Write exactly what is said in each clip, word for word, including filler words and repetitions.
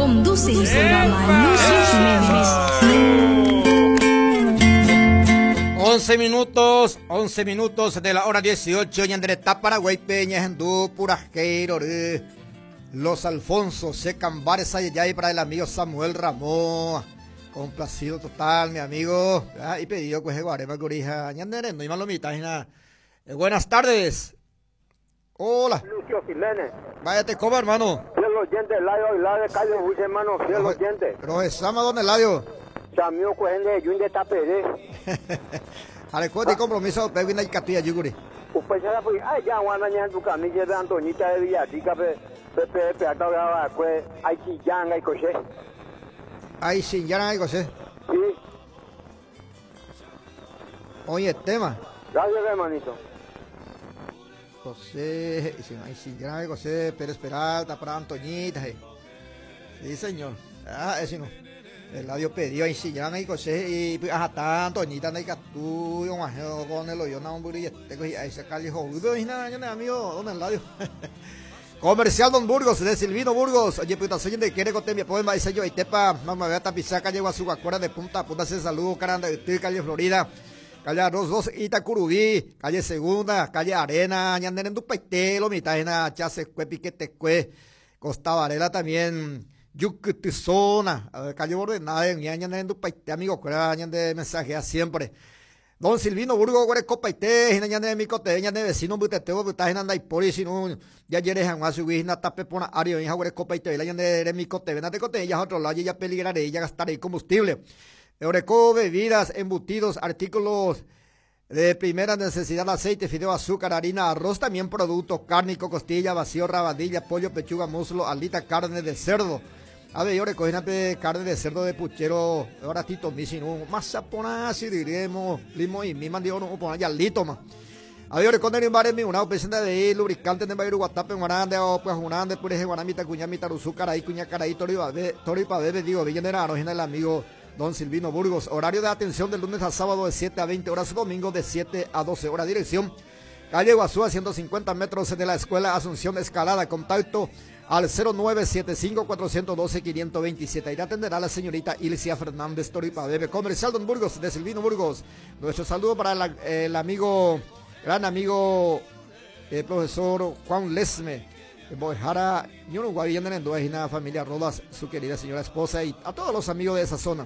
Conduce el programa Lucio Jiménez. once minutos, once minutos de la hora dieciocho. Y en Deretá, Paraguay, Peña, Hendú, Purajqueiro, Los Alfonsos, Secambares, Ayayay, para el amigo Samuel Ramón. Complacido total, mi amigo. Ah, y pedido que se guarema curija. Ñandere, no hay malomita, nada. Eh, buenas tardes. Hola. Lucio Jiménez. Váyate, ¿cómo, hermano? Fiel oyente, Eladio Aguilar de Calle Huiche, hermano, fiel oyente. Pero es sama, don Eladio. Samio Cuejende, Yunde Tapere. Alecuete y compromiso, Pevina y Catilla, Yuguri. Usted ya fue, ay, ya, Juana, ya en tu camilla de Antonita de Villarrica, Pepe, Pepe, acá, pues, hay chillanga y coche. Ay, sí, ya no hay cosa. Sí, Oye, tema. gracias, hermanito. José, ay, sí, ya no hay José, Pérez Peralta, para Antoñita. eh. Sí, señor. Ah, ese no. Eladio pidió, ay, sí, ya no hay José, y pues, ajá, está Antoñita, no hay Catú, yo más, yo con el hoyo, no, un burrillo, tengo ahí, se cali, hijo, pero es nada, yo no, amigo, don Eladio. Comercial Don Burgos, de Silvino Burgos. Oye, puta, soy de quiere contar mi apoyo, me dice yo, y tepa, mamá, vea tapizar, calle Guazuacuera de punta a punta, se saludo, caranda, calle Florida, calle Arroz dos, Itacurubí, calle Segunda, calle Arena, ñanden en Dupaité, lo mitad en Chase, Cue, Piquete, Cue, Costa Varela también, Yucutizona, calle Bordenada, ñanden en Dupaité, amigo, cuera, ñanden mensajea siempre. Don Silvino Burgo, Guare Copaité, Hina de Micote, de vecino Buteteo, Butajen anda y por si no, ya ayer en Guasu, Wina Tape Pona Ario, Hija Guare Copaité, la de Micote, Venate Cote, ya otro lado, ya peligraré, ya gastaré combustible. Eureco, bebidas, embutidos, artículos de primera necesidad, aceite, fideo, azúcar, harina, arroz, también productos, cárnico, costilla, vacío, rabadilla, pollo, pechuga, muslo, alita, carne de cerdo. A ver, yo recogen carne de cerdo de puchero, ahora tito, mi sin un masapona, si diremos, limo y mi mandio no pone ya lito más. A ver, yo recogen en bares mi una presenta de lubricante de Bayuru Guatape, Guarande, o pues Guarande, por ejemplo, Guanamita, Cuñamita, Ruzú, Caraí, Cuña, Caraí, Tori, Tori, Pabebe, digo, Villa de Naro, el amigo Don Silvino Burgos. Horario de atención de lunes a sábado de siete a veinte horas, domingo de siete a doce horas. Dirección, calle Guazú, a ciento cincuenta metros de la escuela Asunción Escalada. Contacto al cero nueve siete cinco, cuatro uno dos, cinco dos siete. Ahí te atenderá la señorita Ilcia Fernández Toripa Bebe. Comercial Don Burgos, de Silvino Burgos. Nuestro saludo para la, eh, el amigo, gran amigo, el profesor Juan Lesme. Bojara, Uruguay, en la familia Rodas, su querida señora esposa y a todos los amigos de esa zona.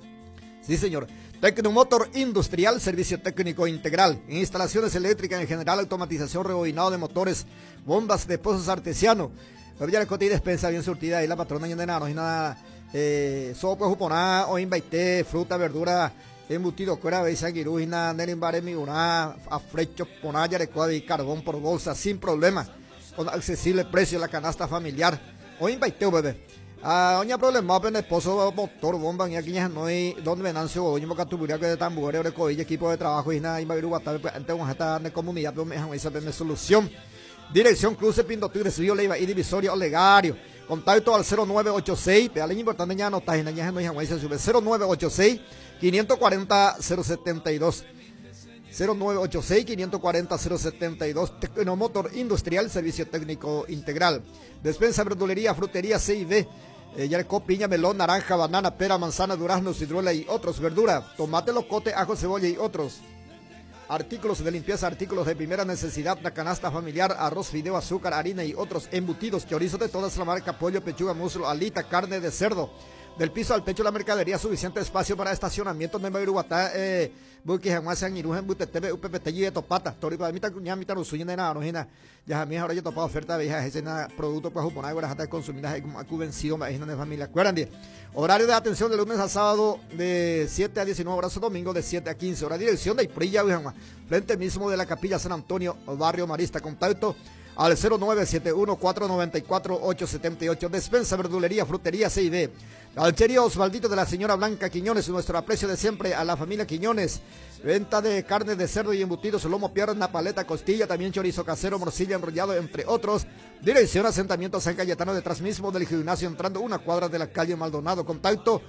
Sí, señor. Tecnomotor Industrial, servicio técnico integral, instalaciones eléctricas en general, automatización, rebobinado de motores, bombas de pozos artesianos. Ya la cota y despensa bien surtida ahí la patrona y nada, no hay nada, eh, sopa, juponá, o invaité, fruta, verdura, embutido, cuera, beisa, guirujina, nerimbare, migurá, afrecho, poná, yarecuada y carbón por bolsa, sin problema, con accesible precio la canasta familiar, o invaité, bebé. Ah, oña problema, pen esposo, motor, bomba, y aquí ya no hay, donde Venancio, oña, moca tuburia, que de tambor, recogí, equipo de trabajo, y nada, y Babiru, Guatape, ante una jeta de comunidad, pero me dejan esa solución. Dirección Cruce Pindo Tigre, Sevilla, Leiva y Divisoria Olegario. Contacto al cero nueve ocho seis, pedale importante ya no está en ya no hay sube cero nueve ocho seis, cinco cuatro cero, cero siete dos. cero nueve ocho seis, cinco cuatro cero, cero siete dos. Tecnomotor Industrial, servicio técnico integral. Despensa, verdulería, frutería C y B. Eh, Yarco, piña, melón, naranja, banana, pera, manzana, durazno, ciruela y otros. Verdura, tomate, locote, ajo, cebolla y otros. Artículos de limpieza, artículos de primera necesidad, la canasta familiar, arroz, fideo, azúcar, harina y otros embutidos, chorizo de toda la marca, pollo, pechuga, muslo, alita, carne de cerdo. Del piso al techo la mercadería, suficiente espacio para estacionamiento en Bayuruguatá, eh, Buki, Jamás, Irujen, Butetebe, U P P T y de Topata, Toripa, Mita, Cuña, Mita, Rusuya, Nena, Rojina, ya a mí ahora yo topado oferta de viejas, ese producto para juponar, ahora hasta consumidas, como vencido, me de familia, acuérdense. Horario de atención de lunes a sábado de siete a diecinueve horas, domingo de siete a quince horas. Dirección de Iprilla, frente mismo de la Capilla San Antonio, barrio Marista. Contacto al cero nueve siete uno, cuatro nueve cuatro, ocho siete ocho. Despensa, verdulería, frutería C I D. Alchería Osvaldito de la señora Blanca Quiñones, nuestro aprecio de siempre a la familia Quiñones. Venta de carne de cerdo y embutidos, lomo, pierna, paleta, costilla, también chorizo casero, morcilla enrollado, entre otros. Dirección Asentamiento San Cayetano, detrás mismo del gimnasio, entrando una cuadra de la calle Maldonado. Contacto